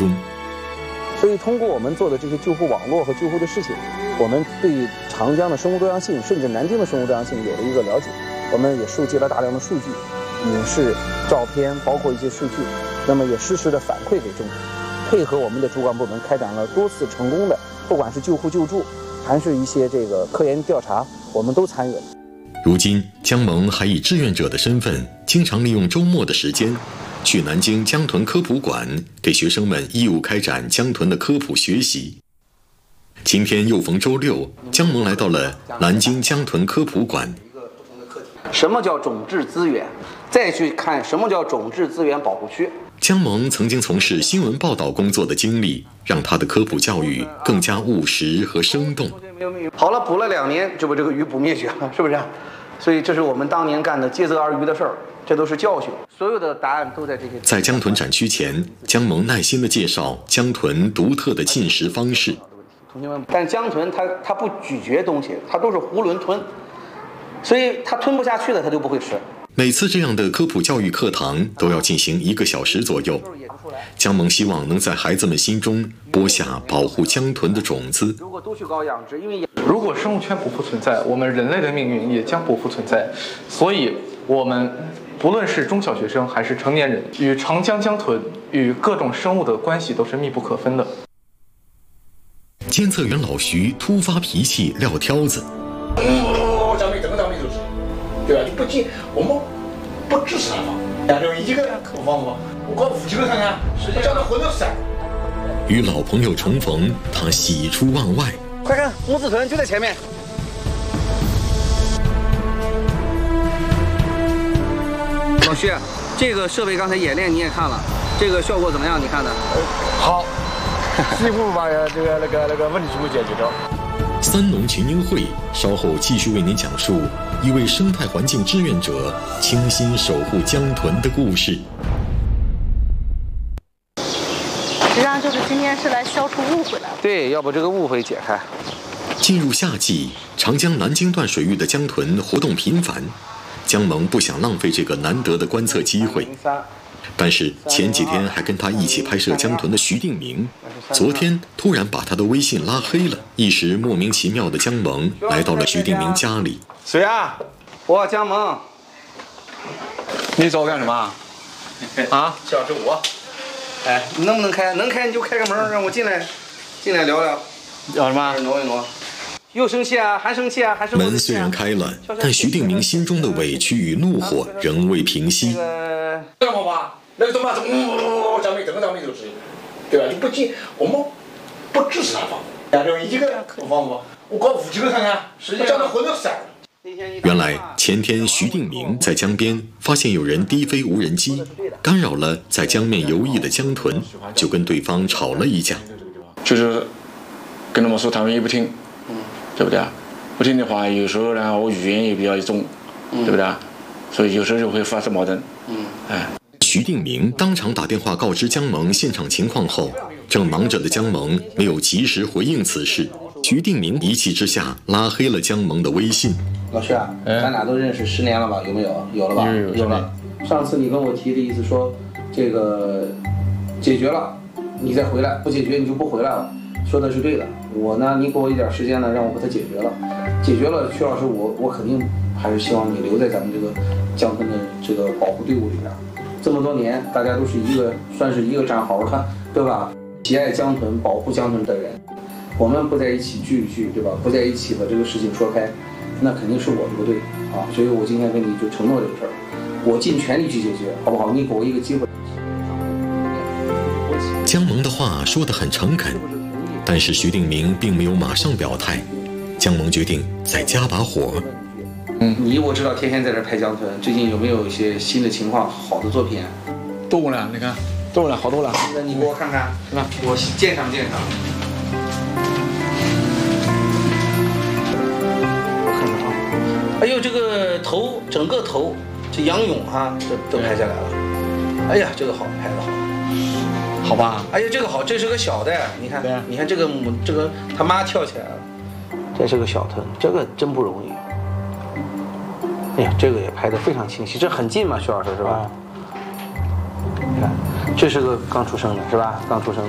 中。 所以通过我们做的这些救护网络和救护的事情，我们对长江的生物多样性，甚至南京的生物多样性有了一个了解。我们也收集了大量的数据、影视、照片，包括一些数据，那么也实时的反馈给政府，配合我们的主管部门开展了多次成功的，不管是救护救助，还是一些这个科研调查，我们都参与了。 如今，姜萌还以志愿者的身份，经常利用周末的时间，去南京江豚科普馆给学生们义务开展江豚的科普学习。今天又逢周六，姜萌来到了南京江豚科普馆。 什么叫种质资源？再去看什么叫种质资源保护区。 姜萌曾经从事新闻报道工作的经历，让他的科普教育更加务实和生动。 好了，捕了2年就把这个鱼捕灭绝了，是不是？所以这是我们当年干的竭泽而渔的事儿，这都是教训。所有的答案都在这些。 在江豚展区前，姜萌耐心地介绍江豚独特的进食方式。 同学们，但江豚它不咀嚼东西，它都是囫囵吞，所以它吞不下去的它就不会吃。 每次这样的科普教育课堂都要进行1个小时左右。姜萌希望能在孩子们心中播下保护江豚的种子。 如果都去搞养殖， 如果生物圈不复存在，我们人类的命运也将不复存在。所以，我们不论是中小学生还是成年人，与长江江豚与各种生物的关系都是密不可分的。 监测员老徐突发脾气撂挑子。 咱们怎么就是，对吧？就不禁我们不支持他放，就一个不放吗？我搞5、7个看看，我叫他活得散。 与老朋友重逢，他喜出望外。 快看，母子豚就在前面。老徐，这个设备刚才演练你也看了，这个效果怎么样？你看的？ 好，几乎把那个问题全部解决掉。 三农群英会稍后继续为您讲述一位生态环境志愿者倾心守护江豚的故事。 实际上就是今天是来消除误会来了。 对，要把这个误会解开。 进入夏季，长江南京段水域的江豚活动频繁，姜萌不想浪费这个难得的观测机会。但是前几天还跟他一起拍摄江豚的徐定明，昨天突然把他的微信拉黑了，一时莫名其妙的姜萌来到了徐定明家里。 谁啊？我姜萌。 你找我干什么？啊？ 小是我。哎，你能不能开？能开你就开个门，让我进来聊聊。 要什么？ 挪一挪。又生气啊？还生气啊？还是门虽然开了，但徐定明心中的委屈与怒火仍未平息。 干嘛吧？那个东西咱们就是，对吧？就不禁我们不支持他放，就一个不放吗？我搞5、7个看看，我叫他活得散。 原来前天徐定明在江边发现有人低飞无人机，干扰了在江面游弋的江豚，就跟对方吵了一架。 就是跟他们说，他们也不听，对不对？不听的话，有时候呢，我语言也比较重，对不对？所以有时候就会发生矛盾。 徐定明当场打电话告知姜萌现场情况后，正忙着的姜萌没有及时回应此事，徐定明一气之下拉黑了姜萌的微信。 老徐啊，咱俩都认识10年了吧？有没有？有了吧？有了。上次你跟我提的意思说，这个解决了，你再回来；不解决你就不回来了。说的是对的。我呢，你给我一点时间呢，让我把它解决了。解决了，徐老师，我肯定还是希望你留在咱们这个江豚的这个保护队伍里边。这么多年，大家都是算是一个战壕的，对吧？喜爱江豚、保护江豚的人，我们不在一起聚一聚，对吧？不在一起把这个事情说开，那肯定是我的不对啊。所以我今天跟你就承诺这个事儿，我尽全力去解决，好不好？你给我一个机会。 姜萌的话说得很诚恳，但是徐定明并没有马上表态。姜萌决定再加把火。 我知道天天在这拍江豚，最近有没有一些新的情况、好的作品？ 多了，你看，多了，好多了。 那你给我看看，是吧？我鉴赏鉴赏。我看看啊，哎呦，这个头，整个头，这仰泳哈，这都拍下来了。哎呀，这个好，拍的好， 好吧？ 哎呀，这个好，这是个小的，你看，你看这个他妈跳起来了，这是个小豚，这个真不容易。哎呀，这个也拍得非常清晰，这很近嘛，徐老师是吧？你看，这是个刚出生的，是吧？刚出生的。